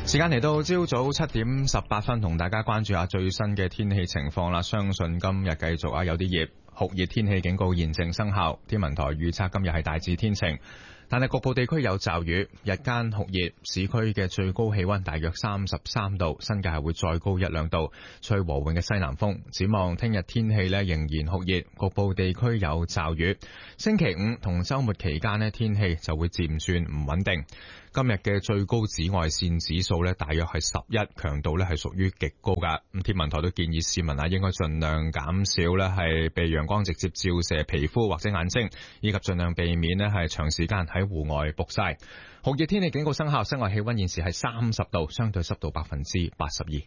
時間嚟到朝早7:18，同大家關注下最新嘅天氣情況啦。相信今日繼續有啲熱，酷熱天氣警告現正生效。天文台預測今日係大致天晴，但係局部地區有驟雨，日間酷熱，市區嘅最高氣溫大約33度，新界係會再高1-2度，吹和緩嘅西南風。展望聽日天氣仍然酷熱，局部地區有驟雨。星期五同週末期間天氣就會漸轉唔穩定。今日嘅最高紫外線指數大約係11，強度係屬於極高噶。咁天文台都建議市民應該盡量減少係被陽光直接照射皮膚或者眼睛，以及盡量避免係長時間喺戶外曝曬。酷熱天氣警告生效，室外氣溫現時係30度，相對濕度82%。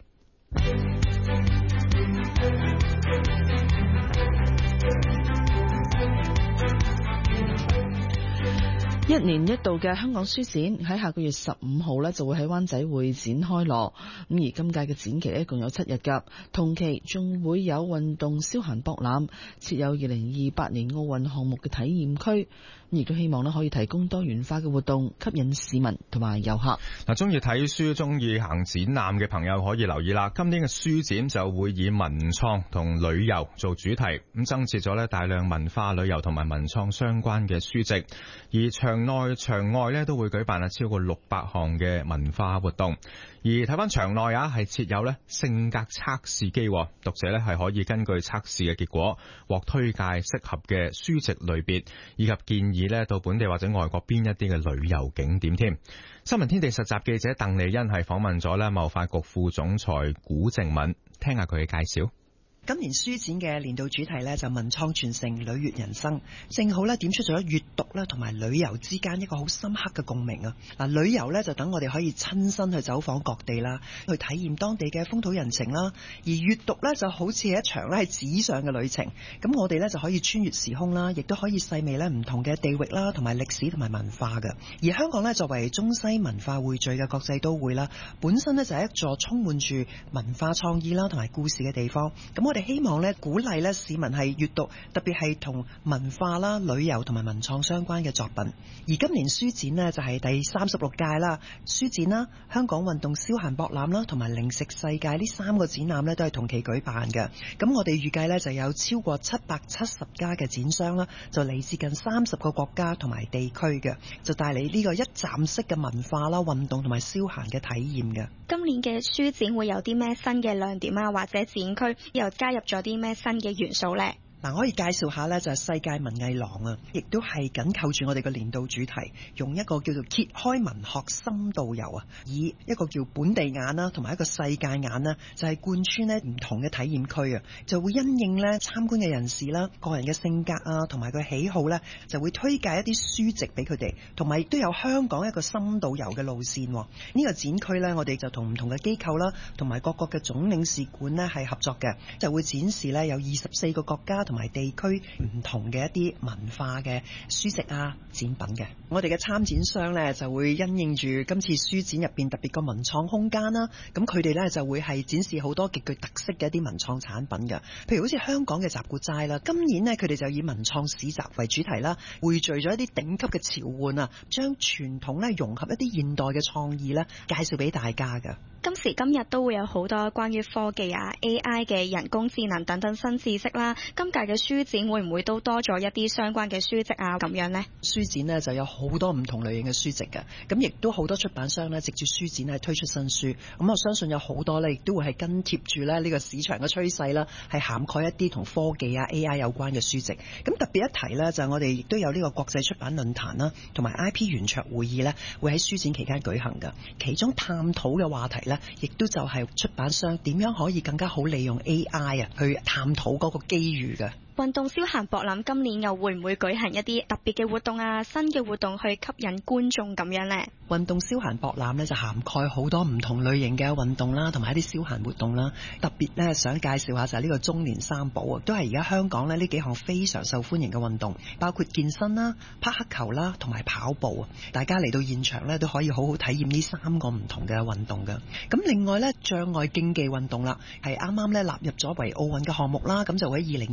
一年一度嘅香港書展喺下個月15號就會喺灣仔會展開鑼，而今屆嘅展期一共有7日㗎，同期仲會有運動消閒博覽，設有2028年奧運項目嘅體驗區，亦都希望可以提供多元化嘅活動，吸引市民同埋遊客。 中意睇書、中意行展覽嘅朋友可以留意啦。今年嘅書展就會以文創同旅遊做主題，咁增設咗大量文化旅遊同埋文創相關嘅書籍，而場內場外都會舉辦超過600項嘅文化活動。而睇翻場內係設有性格測試機，讀者係可以根據測試嘅結果獲推介適合嘅書籍類別，以及建議到本地或者外國邊一啲嘅旅遊景點添。新聞天地實習記者鄧麗欣係訪問咗貿發局副總裁古靜敏，聽下佢嘅介紹。 今年書展嘅年度主題就文創傳承旅悅人生，正好點出咗閱讀同埋旅遊之間一個好深刻嘅共鳴啊！嗱，旅遊就等我哋可以親身去走訪各地啦，去體驗當地嘅風土人情啦；而閱讀就好似係一場喺紙上嘅旅程，咁我哋就可以穿越時空啦，亦都可以細味唔同嘅地域啦，同埋歷史同埋文化嘅。而香港作為中西文化匯聚嘅國際都會啦，本身就係一座充滿住文化創意啦同埋故事嘅地方。咁我哋希望鼓勵市民係閱讀，特別係同文化啦、旅遊同埋文創相關嘅作品。而今年書展就係第36屆啦，書展啦、香港運動消閒博覽啦同埋零食世界呢3個展覽都係同期舉辦嘅。咁我哋預計就有超過770家嘅展商啦，就嚟自近30個國家同埋地區嘅，就帶嚟呢個一站式嘅文化啦、運動同埋消閒嘅體驗嘅。 今年嘅書展會有啲咩新嘅亮點或者展區又加入咗啲咩新嘅元素呢？ 可以介紹下就係世界文藝廊啊，亦都係緊扣住我哋嘅年度主題，用一個叫做揭開文學深度遊啊，以一個叫本地眼啦，同埋一個世界眼啦，就係貫穿唔同嘅體驗區啊，就會因應參觀嘅人士啦、個人嘅性格啊，同埋佢喜好咧，就會推介一啲書籍俾佢哋，同埋亦都有香港一個深度遊嘅路線。呢個展區咧，我哋就同唔同嘅機構啦，同埋各國嘅總領事館咧係合作嘅，就會展示咧有24個國家同埋地區唔同嘅一啲文化嘅書籍啊、展品嘅。我哋嘅參展商呢，就會因應住今次書展入邊特別個文創空間啦，咁佢哋呢，就會係展示好多極具特色嘅一啲文創產品嘅。譬如好似香港嘅集古齋啦，今年呢，佢哋就以文創市集為主題啦，匯聚咗一啲頂級嘅潮玩啊，將傳統呢融合一啲現代嘅創意呢，介紹俾大家嘅。 今時今日都會有好多關於科技AI 嘅人工智能等等新知識啦。今屆嘅書展會唔會都多咗一啲相關嘅書籍咁樣呢？ 書展呢就有好多唔同類型嘅書籍嘅，咁亦都好多出版商呢藉住書展係推出新書。咁我相信有好多呢亦都會係跟貼住呢個市場嘅趨勢啦，係涵蓋一啲同科技AI 有關嘅書籍。咁特別一提呢，就係我哋亦都有呢個國際出版論壇啦，同埋 IP 圓桌會議呢會喺書展期間舉行嘅。其中探討嘅話題呢，亦都就係出版商點樣可以更加好利用 AI 去探討嗰個機遇嘅。 運動消閒博覽今年又會唔會舉行一啲特別嘅活動新嘅活動去吸引觀眾咁樣呢？ 運動消閒博覽呢就涵蓋好多唔同類型嘅運動啦，同埋一啲消閒活動啦。特別呢想介紹下就係呢個中年三寶啊，都係而家香港呢幾項非常受歡迎嘅運動，包括健身啦、匹克球啦同埋跑步啊。大家嚟到現場呢都可以好好體驗呢3個唔同嘅運動㗎。咁另外呢，障礙競技運動啦，係啱啱呢納入咗為奧運嘅項目啦，咁就會喺2028年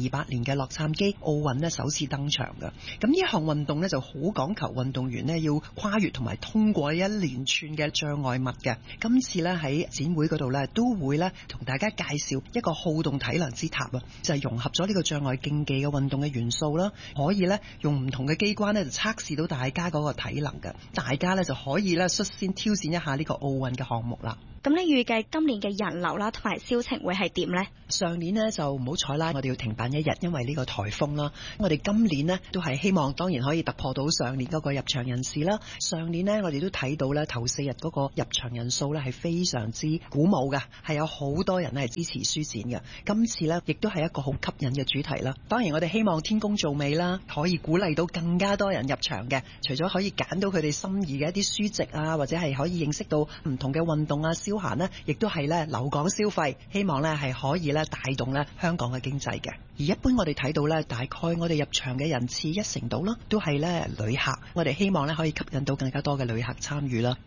嘅洛杉磯奧運呢首次登場嘅。咁呢一項運動呢就好講求運動員呢要跨越同埋通過一連串嘅障礙物嘅。今次呢喺展會嗰度呢都會呢同大家介紹一個好動體能之塔啊，就係融合咗呢個障礙競技嘅運動嘅元素啦，可以呢用唔同嘅機關呢就測試到大家嗰個體能嘅，大家呢就可以呢率先挑戰一下呢個奧運嘅項目啦。 咁你預計今年嘅人流啦同埋銷情會係點呢？ 上年呢就唔好彩啦，我哋要停辦一日，因為呢個颱風啦。我哋今年呢都係希望當然可以突破到上年嗰個入場人士啦。上年呢我哋都睇到呢頭4日嗰個入場人數呢係非常之鼓舞嘅，係有好多人係支持書展嘅。今次呢亦都係一個好吸引嘅主題啦。當然我哋希望天公造美啦，可以鼓勵到更加多人入場嘅。除咗可以揀到佢哋心儀嘅一啲書籍啊，或者係可以認識到唔同嘅運動啊、消閒呢，亦都係呢留港消費，希望呢係可以呢帶動呢香港嘅經濟嘅。而一般我哋睇到呢，大概我哋入場嘅人次1成度啦，都係呢旅客。我哋希望呢可以吸引到更加多嘅旅客參與啦。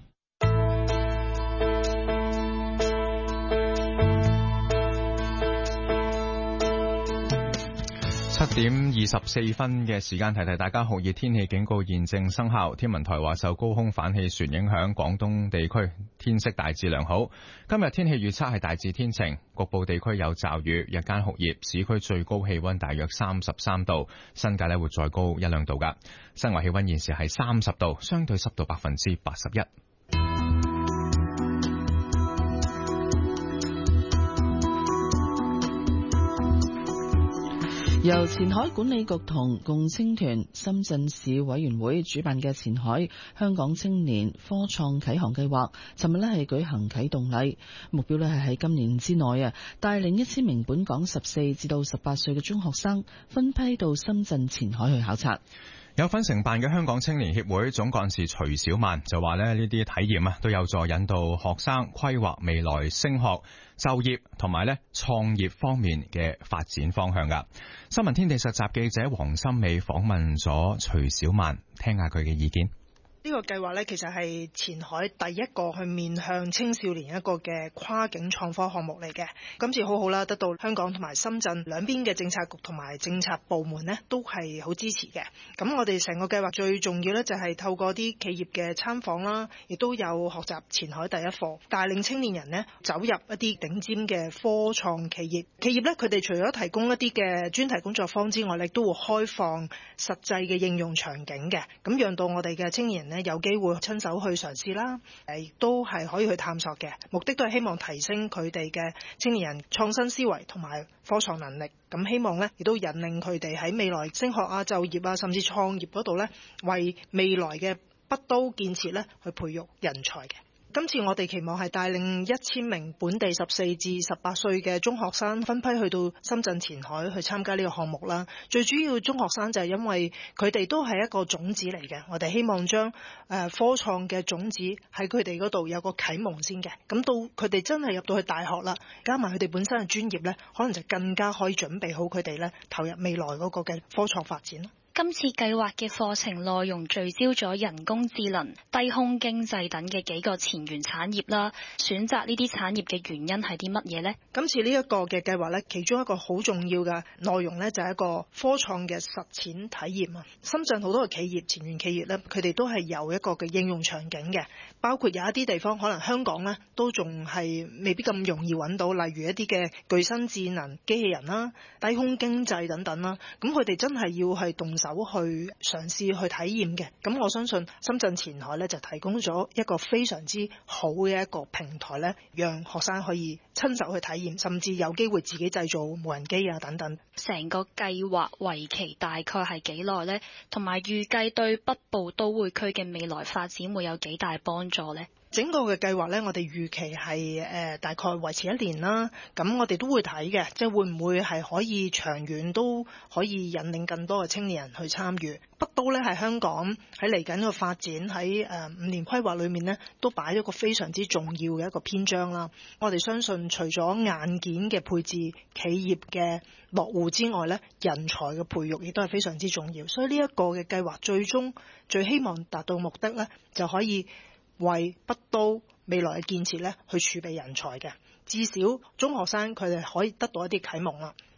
7點24分嘅時間，提提大家酷熱天氣警告現正生效。天文台話受高空反氣旋影響，廣東地區天色大致良好。今日天氣預測係大致天晴，局部地區有驟雨，日間酷熱，市區最高氣溫大約33度，新界會再高1-2度㗎。室外氣溫現時係30度，相對濕度81%。 由前海管理局同共青團、深圳市委員會主辦嘅前海香港青年科創啟航計劃，尋日係舉行啟動禮，目標係喺今年之內帶領1000名本港14至到18歲嘅中學生分批到深圳前海去考察。 有份承辦嘅香港青年協會總幹事徐小曼就話呢啲體驗都有助引導學生規劃未來升學、就業同埋創業方面嘅發展方向㗎。新聞天地實習記者黃心美訪問咗徐小曼，聽下佢嘅意見。 呢個計劃呢，其實係前海第一個去面向青少年一個嘅跨境創科項目嚟嘅。今次好好啦，得到香港同埋深圳兩邊嘅政策局同埋政策部門呢都係好支持嘅。咁我哋成個計劃最重要呢，就係透過啲企業嘅參訪啦，亦都有學習前海第一課，帶領青年人呢走入一啲頂尖嘅科創企業。企業呢，佢哋除咗提供一啲嘅專題工作坊之外，亦都會開放實際嘅應用場景嘅，咁讓到我哋嘅青年人有機會親手去嘗試啦，亦都係可以去探索嘅，目的都係希望提升佢哋嘅青年人創新思維同埋科創能力。咁希望呢亦都引領佢哋喺未來升學啊、就業啊，甚至創業嗰度呢，為未來嘅北都建設呢去培育人才嘅。今次我哋期望係帶領1000名本地14至18歲嘅中學生分批去到深圳前海去參加呢個項目啦。最主要中學生就係因為佢哋都係一個種子嚟嘅，我哋希望將科創嘅種子喺佢哋嗰度有個啟蒙先嘅。咁到佢哋真係入到去大學啦，加埋佢哋本身嘅專業呢，可能就更加可以準備好佢哋呢投入未來嗰個嘅科創發展。 今次計劃嘅課程內容聚焦咗人工智能、低空經濟等嘅幾個前沿產業啦。選擇呢啲產業嘅原因係啲乜嘢呢？ 今次呢一個嘅計劃呢，其中一個好重要嘅內容呢，就係一個科創嘅實踐體驗啊。深圳好多嘅企業、前沿企業呢，佢哋都係有一個嘅應用場景嘅，包括有一啲地方可能香港呢都仲係未必咁容易揾到，例如一啲嘅具身智能機器人啦、低空經濟等等啦。咁佢哋真係要係動手去嘗試去體驗嘅。咁我相信深圳前海呢，就提供咗一個非常之好嘅一個平台呢，讓學生可以親手去體驗，甚至有機會自己製造無人機啊等等。 成個計劃為期大概係幾耐呢？同埋預計對北部都會區嘅未來發展會有幾大幫助呢？ 整個嘅計劃呢，我哋預期係大概維持1年啦。咁我哋都會睇嘅，即係會唔會係可以長遠都可以引領更多嘅青年人去參與。北都呢係香港喺嚟緊嘅發展，喺5年規劃裏面呢，都擺咗個非常之重要嘅一個篇章啦。我哋相信除咗硬件嘅配置、企業嘅落戶之外呢，人才嘅培育亦都係非常之重要。所以呢一個嘅計劃最終最希望達到目的呢，就可以為北都未來嘅建設呢去儲備人才嘅。至少中學生佢哋可以得到一啲啟蒙啦，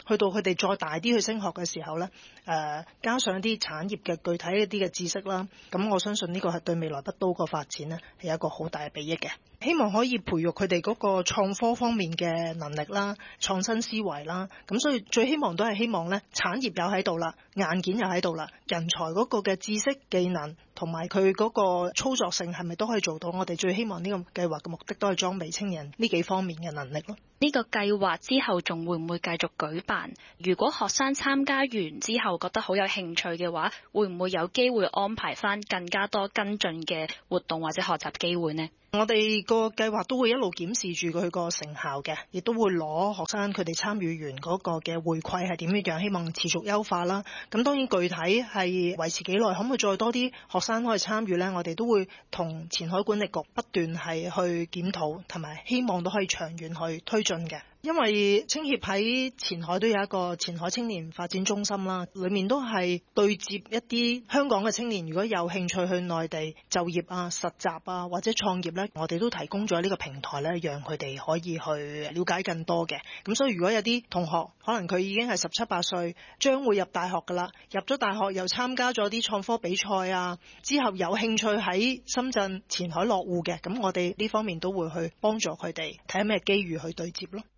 去到佢哋再大啲去升學嘅時候呢，加上一啲產業嘅具體一啲嘅知識啦，咁我相信呢個係對未來北都個發展呢係有一個好大嘅裨益嘅。希望可以培育佢哋嗰個創科方面嘅能力啦、創新思維啦，咁所以最希望都係希望呢產業有喺度啦，硬件又喺度啦，人才嗰個嘅知識技能同埋佢嗰個操作性係咪都可以做到？我哋最希望呢個計劃嘅目的都係裝備青年呢幾方面嘅能力咯。 呢個計劃之後仲會唔會繼續舉辦？如果學生參加完之後覺得好有興趣嘅話，會唔會有機會安排翻更加多跟進嘅活動或者學習機會呢？ 我哋個計劃都會一路檢視住佢個成效嘅，亦都會攞學生佢哋參與完嗰個嘅回饋係點樣，希望持續優化啦。咁當然具體係維持幾耐，可唔可以再多啲學生可以參與呢？我哋都會同前海管理局不斷係去檢討，同埋希望都可以長遠去推進嘅。因為青協喺前海都有一個前海青年發展中心啦，裡面都係對接一啲香港嘅青年，如果有興趣去內地就業啊、實習啊或者創業呢，我哋都提供咗呢個平台呢，讓佢哋可以去了解更多嘅。咁所以如果有啲同學可能佢已經係17、18歲，將會入大學㗎啦，入咗大學又參加咗啲創科比賽啊，之後有興趣喺深圳前海落戶嘅，咁我哋呢方面都會去幫助佢哋睇下咩機遇去對接咯。